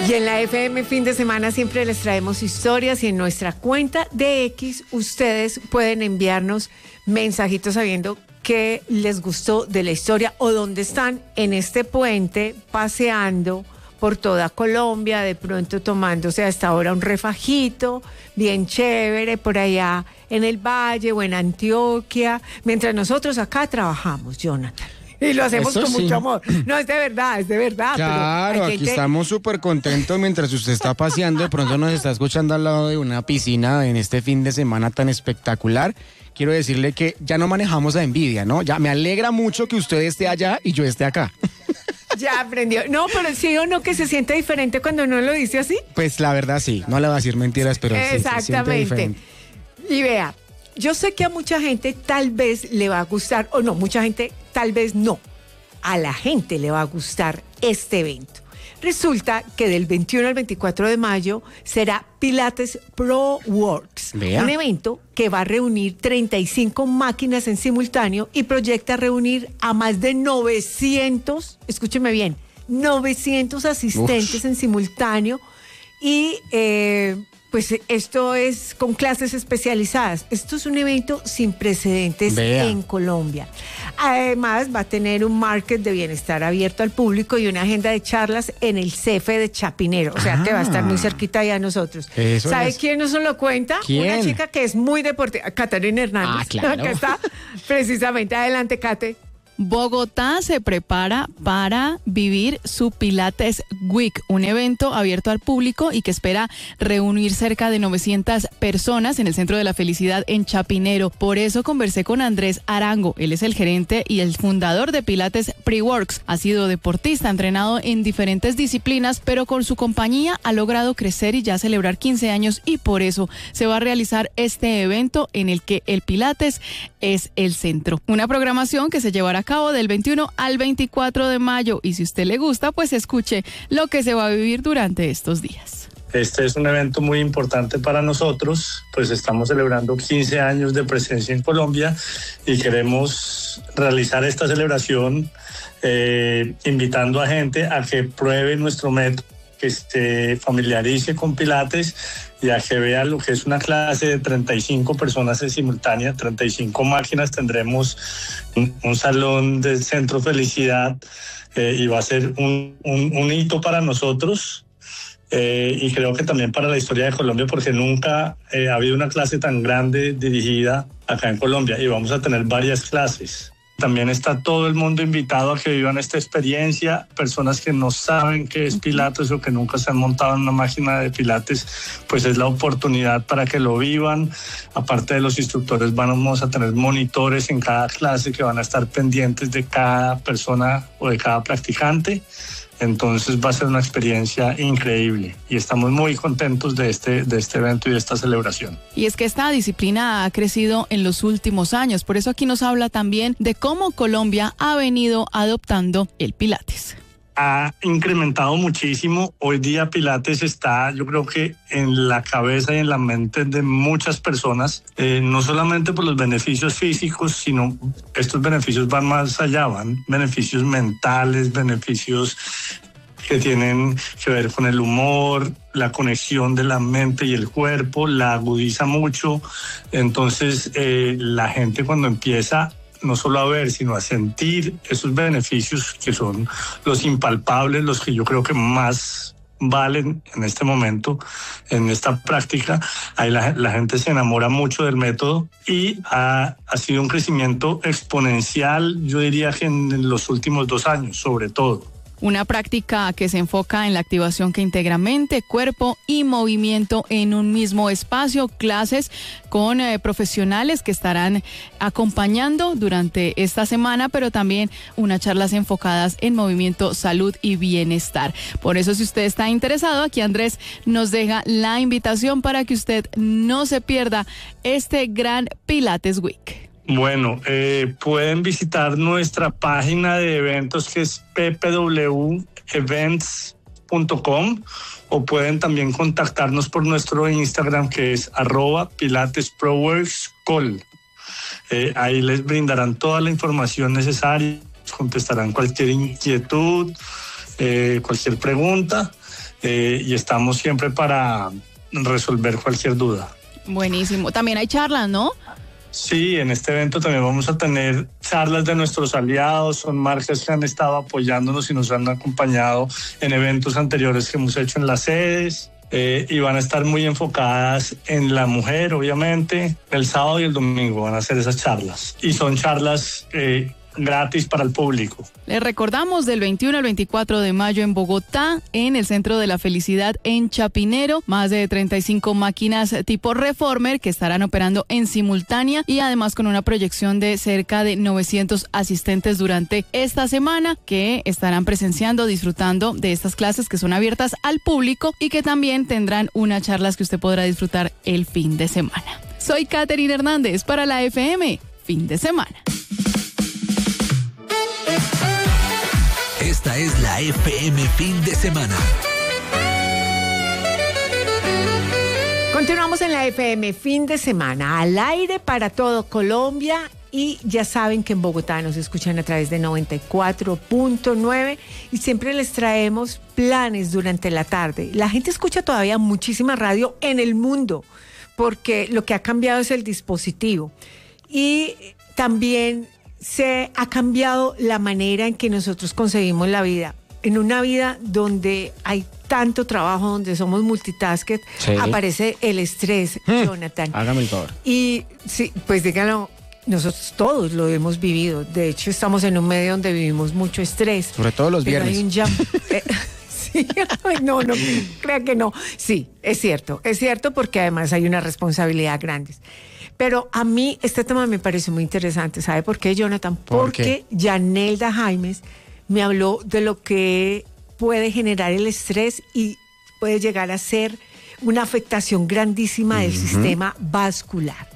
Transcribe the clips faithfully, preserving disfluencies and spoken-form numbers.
Y en la F M Fin de Semana siempre les traemos historias y en nuestra cuenta de X ustedes pueden enviarnos mensajitos sabiendo qué les gustó de la historia o dónde están en este puente paseando por toda Colombia, de pronto tomándose hasta ahora un refajito bien chévere por allá en el Valle o en Antioquia, mientras nosotros acá trabajamos, Jonathan. Y lo hacemos Eso con sí. mucho amor. No, es de verdad, es de verdad. Claro, pero aquí que... estamos súper contentos mientras usted está paseando, de pronto nos está escuchando al lado de una piscina en este fin de semana tan espectacular. Quiero decirle que ya no manejamos la envidia, ¿no? Ya me alegra mucho que usted esté allá y yo esté acá. Ya aprendió. No, pero sí o no que se siente diferente cuando uno lo dice así. Pues la verdad sí, no le voy a decir mentiras, pero sí se siente Exactamente. diferente. Y vea, yo sé que a mucha gente tal vez le va a gustar, o no, mucha gente tal vez no. A la gente le va a gustar este evento. Resulta que del veintiuno al veinticuatro de mayo será Pilates Pro Works, Vea. un evento que va a reunir treinta y cinco máquinas en simultáneo y proyecta reunir a más de novecientos, escúcheme bien, novecientos asistentes Uf. en simultáneo y eh, pues esto es con clases especializadas. Esto es un evento sin precedentes Vea. en Colombia. Además va a tener un market de bienestar abierto al público y una agenda de charlas en el C E F E de Chapinero. O sea ah. que va a estar muy cerquita ya a nosotros. ¿Sabe es. quién nos lo cuenta? ¿Quién? Una chica que es muy deportiva, Catarina Hernández. Ah, claro. Acá está precisamente. Adelante, Cate. Bogotá se prepara para vivir su Pilates Week, un evento abierto al público y que espera reunir cerca de novecientas personas en el Centro de la Felicidad en Chapinero. Por eso conversé con Andrés Arango. Él es el gerente y el fundador de Pilates Pre-Works. Ha sido deportista, entrenado en diferentes disciplinas, pero con su compañía ha logrado crecer y ya celebrar quince años y por eso se va a realizar este evento en el que el Pilates es el centro. Una programación que se llevará a cabo del veintiuno al veinticuatro de mayo y si usted le gusta, pues escuche lo que se va a vivir durante estos días. Este es un evento muy importante para nosotros, pues estamos celebrando quince años de presencia en Colombia y queremos realizar esta celebración eh, invitando a gente a que pruebe nuestro método, que se familiarice con Pilates y a que vea lo que es una clase de treinta y cinco personas en simultánea, treinta y cinco máquinas. Tendremos un, un salón del Centro Felicidad eh, y va a ser un, un, un hito para nosotros eh, y creo que también para la historia de Colombia, porque nunca eh, ha habido una clase tan grande dirigida acá en Colombia y vamos a tener varias clases. También está todo el mundo invitado a que vivan esta experiencia. Personas que no saben qué es Pilates o que nunca se han montado en una máquina de Pilates, pues es la oportunidad para que lo vivan. Aparte de los instructores, vamos a tener monitores en cada clase que van a estar pendientes de cada persona o de cada practicante. Entonces va a ser una experiencia increíble y estamos muy contentos de este, de este evento y de esta celebración. Y es que esta disciplina ha crecido en los últimos años, por eso aquí nos habla también de cómo Colombia ha venido adoptando el Pilates. Ha incrementado muchísimo. Hoy día Pilates está, yo creo que en la cabeza y en la mente de muchas personas, eh, no solamente por los beneficios físicos, sino estos beneficios van más allá, van beneficios mentales, beneficios que tienen que ver con el humor, la conexión de la mente y el cuerpo, la agudiza mucho. Entonces, eh, la gente cuando empieza no solo a ver, sino a sentir esos beneficios que son los impalpables, los que yo creo que más valen en este momento, en esta práctica. Ahí la, la gente se enamora mucho del método y ha, ha sido un crecimiento exponencial, yo diría que en los últimos dos años, sobre todo. Una práctica que se enfoca en la activación que integra mente, cuerpo y movimiento en un mismo espacio. Clases con eh, profesionales que estarán acompañando durante esta semana, pero también unas charlas enfocadas en movimiento, salud y bienestar. Por eso, si usted está interesado, aquí Andrés nos deja la invitación para que usted no se pierda este gran Pilates Week. Bueno, eh, pueden visitar nuestra página de eventos que es p p w events punto com o pueden también contactarnos por nuestro Instagram que es arroba pilatesproworkscol. Eh, ahí les brindarán toda la información necesaria, contestarán cualquier inquietud, eh, cualquier pregunta. eh, y estamos siempre para resolver cualquier duda. Buenísimo. También hay charlas, ¿no? Sí, en este evento también vamos a tener charlas de nuestros aliados, son marcas que han estado apoyándonos y nos han acompañado en eventos anteriores que hemos hecho en las sedes. Eh, y van a estar muy enfocadas en la mujer, obviamente. El sábado y el domingo van a hacer esas charlas. Y son charlas eh, gratis para el público. Les recordamos del veintiuno al veinticuatro de mayo en Bogotá, en el Centro de la Felicidad en Chapinero, más de treinta y cinco máquinas tipo Reformer que estarán operando en simultánea y además con una proyección de cerca de novecientos asistentes durante esta semana que estarán presenciando, disfrutando de estas clases que son abiertas al público y que también tendrán unas charlas que usted podrá disfrutar el fin de semana. Soy Katherine Hernández para la F M, fin de semana. Esta es la F M Fin de Semana. Continuamos en la F M Fin de Semana, al aire para todo Colombia, y ya saben que en Bogotá nos escuchan a través de noventa y cuatro punto nueve y siempre les traemos planes durante la tarde. La gente escucha todavía muchísima radio en el mundo porque lo que ha cambiado es el dispositivo y también se ha cambiado la manera en que nosotros concebimos la vida. En una vida donde hay tanto trabajo, donde somos multitasker, sí, aparece el estrés, hmm. Jonathan. Hágame el favor. Y sí, pues díganlo, nosotros todos lo hemos vivido. De hecho, estamos en un medio donde vivimos mucho estrés. Sobre todo los pero viernes. Hay un jam. eh, sí, no, no, crea que no. Sí, es cierto, es cierto porque además hay una responsabilidad grande. Pero a mí este tema me parece muy interesante. ¿Sabe por qué, Jonathan? ¿Por Porque qué? Yanelda Jaimes me habló de lo que puede generar el estrés y puede llegar a ser una afectación grandísima del uh-huh. sistema vascular.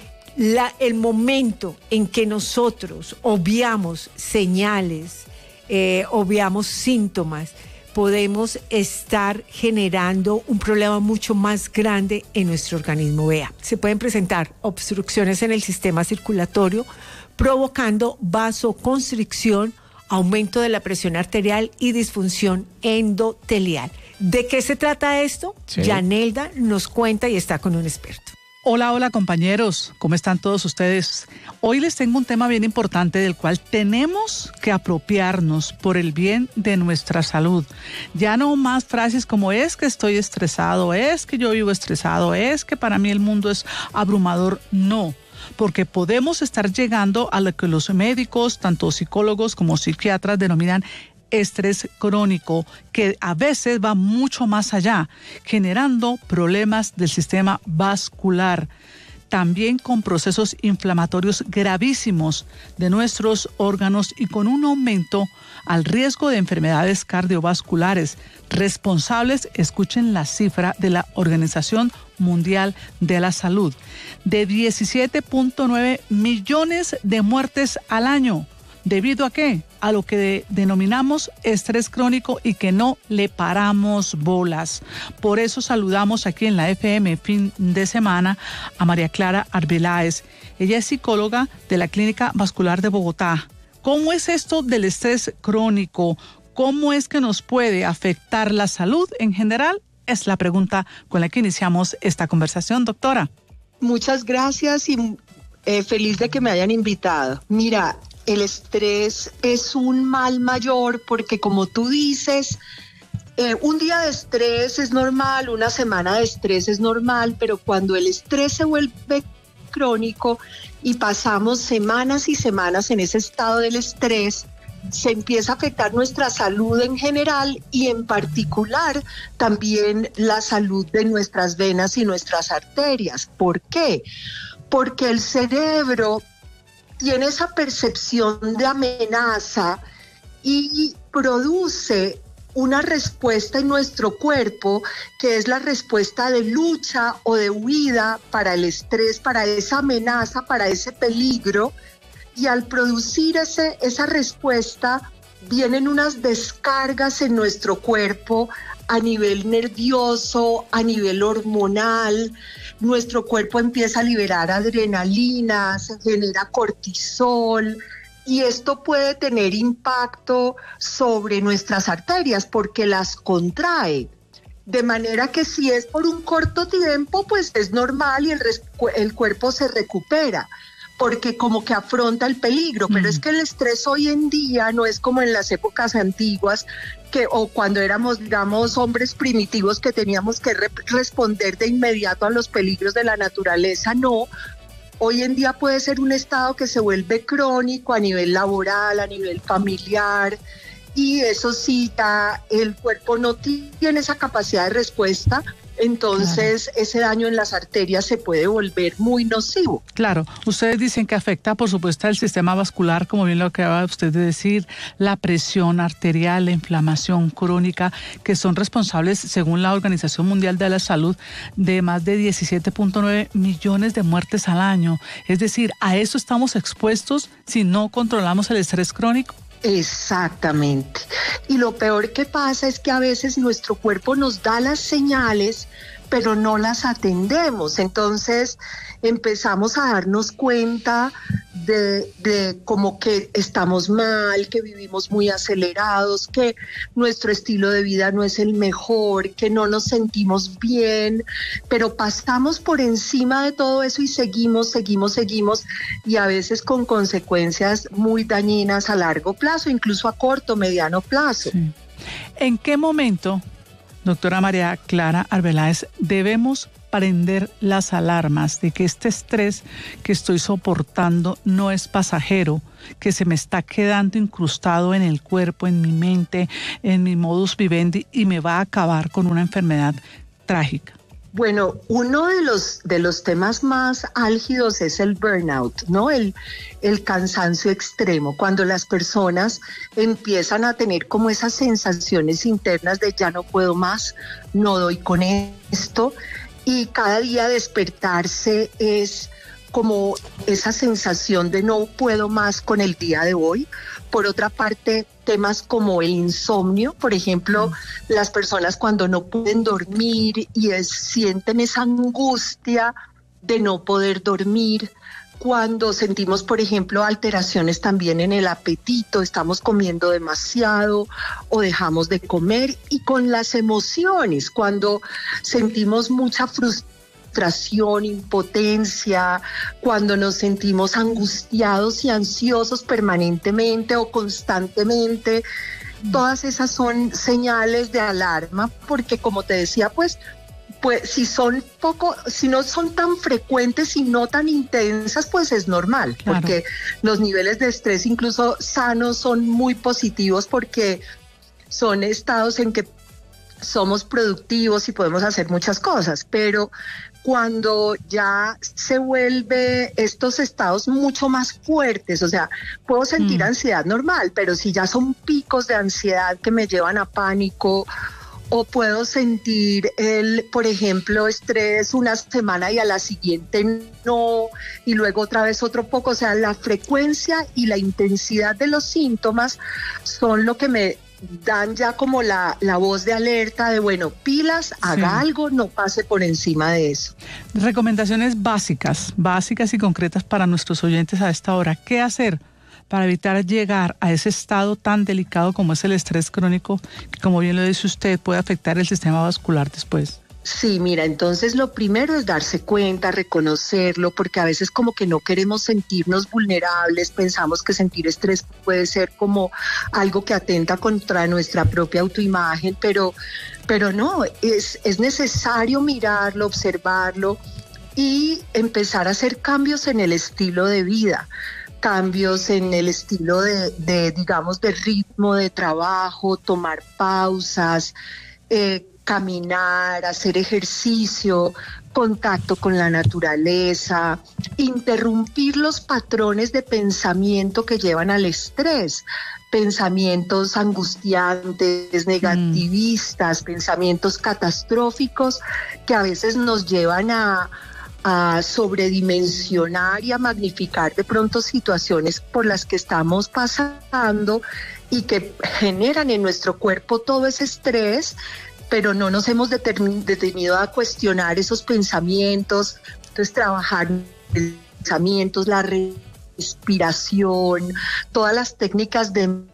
La, el momento en que nosotros obviamos señales, eh, obviamos síntomas, podemos estar generando un problema mucho más grande en nuestro organismo. Vea, se pueden presentar obstrucciones en el sistema circulatorio, provocando vasoconstricción, aumento de la presión arterial y disfunción endotelial. ¿De qué se trata esto? Sí. Yanelda nos cuenta y está con un experto. Hola, hola compañeros, ¿cómo están todos ustedes? Hoy les tengo un tema bien importante del cual tenemos que apropiarnos por el bien de nuestra salud. Ya no más frases como es que estoy estresado, es que yo vivo estresado, es que para mí el mundo es abrumador. No, porque podemos estar llegando a lo que los médicos, tanto psicólogos como psiquiatras, denominan estrés crónico, que a veces va mucho más allá, generando problemas del sistema vascular, también con procesos inflamatorios gravísimos de nuestros órganos y con un aumento al riesgo de enfermedades cardiovasculares responsables, escuchen la cifra de la Organización Mundial de la Salud, de diecisiete punto nueve millones de muertes al año. ¿Debido a qué? A lo que de, denominamos estrés crónico y que no le paramos bolas. Por eso saludamos aquí en la F M Fin de Semana a María Clara Arbeláez. Ella es psicóloga de la Clínica Vascular de Bogotá. ¿Cómo es esto del estrés crónico? ¿Cómo es que nos puede afectar la salud en general? Es la pregunta con la que iniciamos esta conversación, doctora. Muchas gracias y eh, feliz de que me hayan invitado. Mira, el estrés es un mal mayor porque, como tú dices, eh, un día de estrés es normal, una semana de estrés es normal, pero cuando el estrés se vuelve crónico y pasamos semanas y semanas en ese estado del estrés, se empieza a afectar nuestra salud en general y en particular también la salud de nuestras venas y nuestras arterias. ¿Por qué? Porque el cerebro tiene esa percepción de amenaza y produce una respuesta en nuestro cuerpo que es la respuesta de lucha o de huida para el estrés, para esa amenaza, para ese peligro. Y al producir ese, esa respuesta, vienen unas descargas en nuestro cuerpo a nivel nervioso, a nivel hormonal. Nuestro cuerpo empieza a liberar adrenalina, se genera cortisol y esto puede tener impacto sobre nuestras arterias porque las contrae. De manera que si es por un corto tiempo, pues es normal y el, res- el cuerpo se recupera, porque como que afronta el peligro, pero mm. es que el estrés hoy en día no es como en las épocas antiguas, que o cuando éramos, digamos, hombres primitivos que teníamos que re- responder de inmediato a los peligros de la naturaleza, no. Hoy en día puede ser un estado que se vuelve crónico a nivel laboral, a nivel familiar, y eso sí, ya el cuerpo no tiene esa capacidad de respuesta, entonces claro. ese daño en las arterias se puede volver muy nocivo. Claro, ustedes dicen que afecta, por supuesto, al sistema vascular, como bien lo acaba usted de decir, la presión arterial, la inflamación crónica, que son responsables, según la Organización Mundial de la Salud, de más de diecisiete punto nueve millones de muertes al año. Es decir, a eso estamos expuestos si no controlamos el estrés crónico. Exactamente. Y lo peor que pasa es que a veces nuestro cuerpo nos da las señales, pero no las atendemos. Entonces empezamos a darnos cuenta de, de como que estamos mal, que vivimos muy acelerados, que nuestro estilo de vida no es el mejor, que no nos sentimos bien, pero pasamos por encima de todo eso y seguimos, seguimos, seguimos, y a veces con consecuencias muy dañinas a largo plazo, incluso a corto, mediano plazo. Sí. ¿En qué momento, doctora María Clara Arbeláez, debemos prender las alarmas de que este estrés que estoy soportando no es pasajero, que se me está quedando incrustado en el cuerpo, en mi mente, en mi modus vivendi y me va a acabar con una enfermedad trágica? Bueno, uno de los, de los temas más álgidos es el burnout, ¿no? El, el cansancio extremo, cuando las personas empiezan a tener como esas sensaciones internas de ya no puedo más, no doy con esto, y cada día despertarse es como esa sensación de no puedo más con el día de hoy. Por otra parte, temas como el insomnio, por ejemplo, mm. las personas cuando no pueden dormir y es, sienten esa angustia de no poder dormir, cuando sentimos, por ejemplo, alteraciones también en el apetito, estamos comiendo demasiado o dejamos de comer, y con las emociones, cuando sentimos mucha frustración, impotencia, cuando nos sentimos angustiados y ansiosos permanentemente o constantemente. Todas esas son señales de alarma, porque como te decía, pues, pues si son poco, si no son tan frecuentes y no tan intensas, pues es normal, claro. Porque los niveles de estrés incluso sanos son muy positivos, porque son estados en que somos productivos y podemos hacer muchas cosas, pero cuando ya se vuelve estos estados mucho más fuertes, o sea, puedo sentir mm. ansiedad normal, pero si ya son picos de ansiedad que me llevan a pánico, o puedo sentir el, por ejemplo, estrés una semana y a la siguiente no, y luego otra vez otro poco, o sea, la frecuencia y la intensidad de los síntomas son lo que me dan ya como la, la voz de alerta de, bueno, pilas, haga sí. algo, no pase por encima de eso. Recomendaciones básicas, básicas y concretas para nuestros oyentes a esta hora. ¿Qué hacer para evitar llegar a ese estado tan delicado como es el estrés crónico, que, como bien lo dice usted, puede afectar el sistema vascular después? Sí, mira, entonces lo primero es darse cuenta, reconocerlo, porque a veces como que no queremos sentirnos vulnerables, pensamos que sentir estrés puede ser como algo que atenta contra nuestra propia autoimagen, pero, pero no, es, es necesario mirarlo, observarlo y empezar a hacer cambios en el estilo de vida. Cambios en el estilo de, de, digamos, de ritmo de trabajo, tomar pausas, eh, caminar, hacer ejercicio, contacto con la naturaleza, interrumpir los patrones de pensamiento que llevan al estrés, pensamientos angustiantes, negativistas, mm. pensamientos catastróficos que a veces nos llevan a a sobredimensionar y a magnificar de pronto situaciones por las que estamos pasando y que generan en nuestro cuerpo todo ese estrés, pero no nos hemos determin- detenido a cuestionar esos pensamientos. Entonces, trabajar los pensamientos, la respiración, todas las técnicas de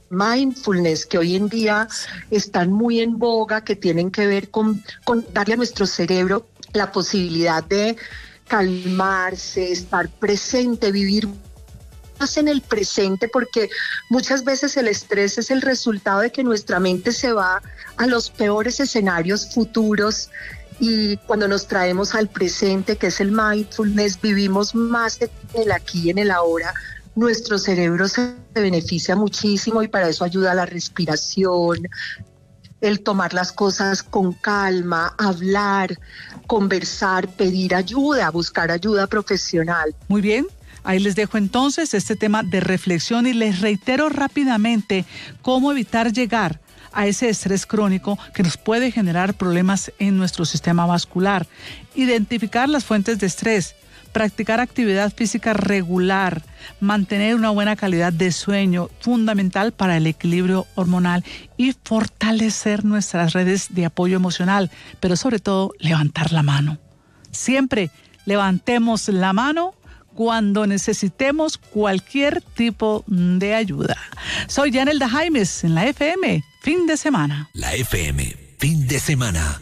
mindfulness, que hoy en día están muy en boga, que tienen que ver con, con darle a nuestro cerebro la posibilidad de calmarse, estar presente, vivir más en el presente, porque muchas veces el estrés es el resultado de que nuestra mente se va a los peores escenarios futuros, y cuando nos traemos al presente, que es el mindfulness, vivimos más en el aquí y en el ahora, nuestro cerebro se beneficia muchísimo, y para eso ayuda la respiración, el tomar las cosas con calma, hablar, conversar, pedir ayuda, buscar ayuda profesional. Muy bien, ahí les dejo entonces este tema de reflexión y les reitero rápidamente cómo evitar llegar a ese estrés crónico que nos puede generar problemas en nuestro sistema vascular. Identificar las fuentes de estrés, practicar actividad física regular, mantener una buena calidad de sueño, fundamental para el equilibrio hormonal, y fortalecer nuestras redes de apoyo emocional, pero sobre todo levantar la mano. Siempre levantemos la mano cuando necesitemos cualquier tipo de ayuda. Soy Yanelda Jaimes en la F M, fin de semana. La F M, fin de semana.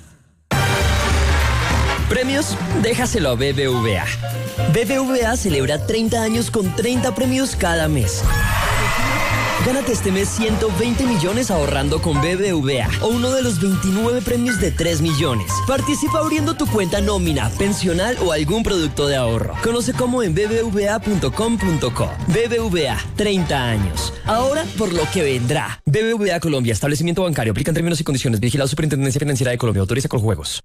Premios, déjaselo a B B V A. B B V A celebra treinta años con treinta premios cada mes. Gánate este mes ciento veinte millones ahorrando con B B V A o uno de los veintinueve premios de tres millones. Participa abriendo tu cuenta nómina, pensional o algún producto de ahorro. Conoce cómo en b b v a punto com punto co. B B V A, treinta años. Ahora por lo que vendrá. B B V A Colombia, establecimiento bancario. Aplican términos y condiciones. Vigilado Superintendencia Financiera de Colombia. Autoriza con juegos.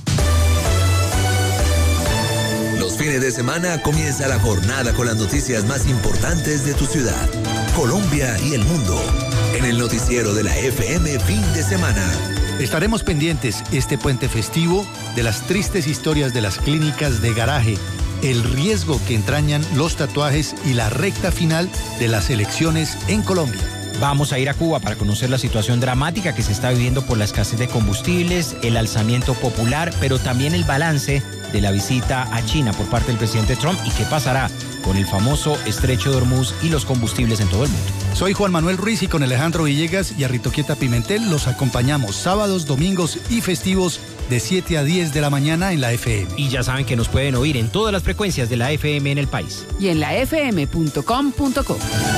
Los fines de semana comienza la jornada con las noticias más importantes de tu ciudad, Colombia y el mundo. En el noticiero de la F M fin de semana. Estaremos pendientes este puente festivo de las tristes historias de las clínicas de garaje, el riesgo que entrañan los tatuajes y la recta final de las elecciones en Colombia. Vamos a ir a Cuba para conocer la situación dramática que se está viviendo por la escasez de combustibles, el alzamiento popular, pero también el balance de la visita a China por parte del presidente Trump y qué pasará con el famoso estrecho de Hormuz y los combustibles en todo el mundo. Soy Juan Manuel Ruiz y con Alejandro Villegas y a Ritoquieta Pimentel los acompañamos sábados, domingos y festivos de siete a diez de la mañana en la F M. Y ya saben que nos pueden oír en todas las frecuencias de la F M en el país. Y en la f m punto com punto co.